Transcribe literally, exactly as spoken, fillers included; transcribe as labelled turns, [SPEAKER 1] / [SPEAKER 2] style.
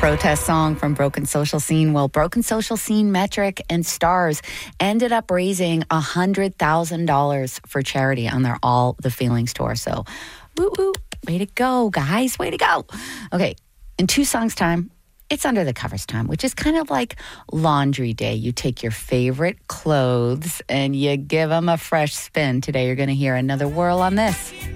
[SPEAKER 1] protest song from Broken Social Scene. Well, Broken Social Scene, Metric, and Stars ended up raising one hundred thousand dollars for charity on their All the Feelings tour. So, woo woo, way to go, guys, way to go. Okay, in two songs' time, it's Under the Covers time, which is kind of like laundry day. You take your favorite clothes and you give them a fresh spin. Today, you're going to hear Another Whirl on this.